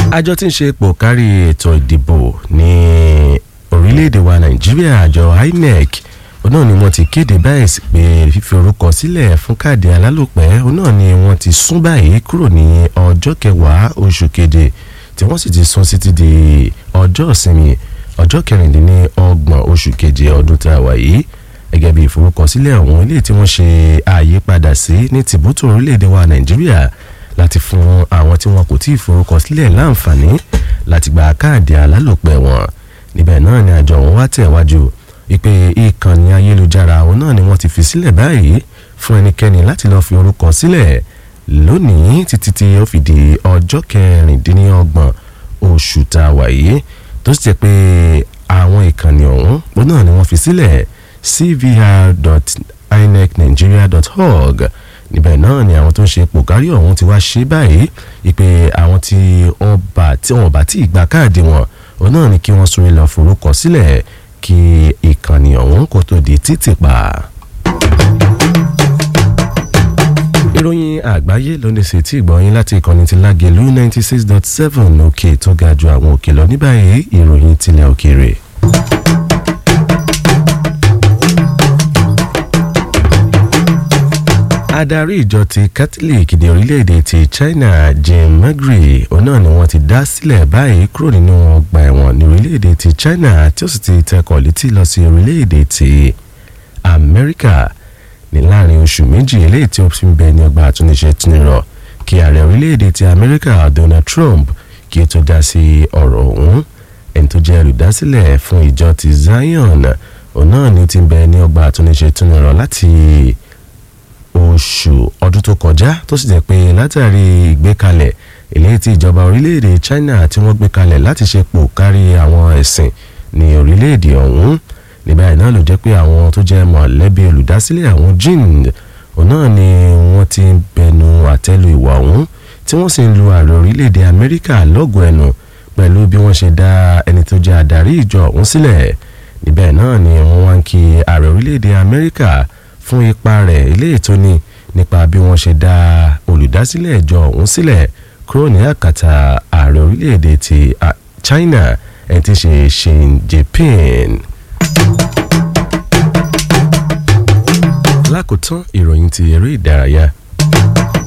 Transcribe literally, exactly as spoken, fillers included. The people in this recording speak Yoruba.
àjọ tí ń ṣe pò kárí ètò ìdìbò ní orílẹ̀-èdè wa Nàìjíríà àjọ I N E C òun náà ni wọ́n ti kéde báyìí sí pé fífi orúkọ sílẹ̀ fún káàdì alálòpẹ́ òun náà ni wọ́n ti sún báyìí kúrò ní ọjọ́ kẹwàá oṣù keje tí wọ́n sì ti sún sí ti di ọjọ́ ìsinmi ọjọ́ kẹrìndínlọ́gbọ̀n oṣù keje ọdún tá a wà yìí gẹ́gẹ́ bí ìforúkọsílẹ̀ ọ̀hún ilé tí wọ́n ṣe àyípadà sí ní tìbútò orílẹ̀-èdè wa Nàìjíríà láti fún àwọn tí wọn kò tí ì forúkọsílẹ̀ láǹfààní láti gba káàdì alálòpẹ́ wọn níbẹ̀ náà ni àjọ wọn wá tẹ̀wájú ìpè ìkànnì ayélujára òun náà ni wọ́n ti fi sílẹ̀ báyìí fún ẹnikẹ́ni láti lọ́ọ́ fi orúkọ sílẹ̀ lónìí títí tí ó fi di ọjọ́ kẹrìndínlọ́gbọ̀n oṣù tá a wà yìí tó sì jẹ́ pé àwọn ìkànnì ọ̀hún òun náà ni wọ́n fi sílẹ̀ c v r dot inec nigeria dot org níbẹ̀ náà ni àwọn tó ń ṣe pòkárí ọ̀hún ti wá ṣe báyìí ìpè àwọn tí wọ́n bá tí wọ́n bá tí ì gba káàdì wọn òun náà ni kí wọ́n sún lọ forúkọ sílẹ̀ kí ìkànnì ọ̀hún kó tó di títì pa. ìròyìn àgbáyé ló ní sí tí ìgbọ̀nyín láti ìkànnì ti Lágelú ninety six dot seven òkè tó ga ju àwọn òkè lọ ní báyìí ìròyìn tilẹ̀ òkèèrè. adarí ìjọ ti Catholic ní orílẹ̀-èdè ti China Jim Magri òun náà ni wọ́n ti dá sílẹ̀ báyìí kúrò nínú ọgbà ẹ̀wọ̀n ní orílẹ̀-èdè ti China tí ó sì ti tẹkọ̀ létí lọ sí orílẹ̀-èdè ti Amẹ́ríkà ní láàrin oṣù méjì eléyìí tí ó fi ń bẹ ní ọgbà àtúnṣe túnirọ̀ kí ààrẹ orílẹ̀-èdè ti Amẹ́ríkà Donald Trump kí ó tó dá sí ọ̀rọ̀ ọ̀hún ẹni tó jẹ́ olùdásílẹ̀ fún ìjọ ti Zion òun náà ni ó ti ń bẹ ní ọgbà àtúnṣe túnirọ̀ láti oṣù ọdún tó kọjá tó sì jẹ́ pé látàrí ìgbékalẹ̀ eléyìí tí ìjọba orílẹ̀-èdè China tí wọ́n gbé kalẹ̀ láti ṣe pò kárí àwọn ẹ̀sìn ní orílẹ̀-èdè ọ̀hún níbẹ̀ náà ló jẹ́ pé àwọn tó jẹ́ mọ̀lẹ́bí olùdásílẹ̀ àwọn Jin òun náà ni wọ́n ti ń bẹnu àtẹ́lu ìwà ọ̀hún tí wọ́n sì ń lu ààrẹ orílẹ̀-èdè Amẹ́ríkà lọ́gọ̀ọ́ ẹnu pẹ̀lú bí wọ́n ṣe dá ẹni tó jẹ́ adarí ìjọ ọ̀hún sílẹ̀ níbẹ̀ náà ni wọ́n wá ń kí ààrẹ orílẹ̀-èdè Amẹ́ríkà fún ipa rẹ̀ eléyìí tó ní nípa bí wọ́n ṣe dá olùdásílẹ̀ ìjọ ọ̀hún sílẹ̀ kúrò ní àkàtà ààrẹ orílẹ̀-èdè ti China ẹni tí ṣe Xi Jinping. lákòótán ìròyìn ti eré ìdárayá.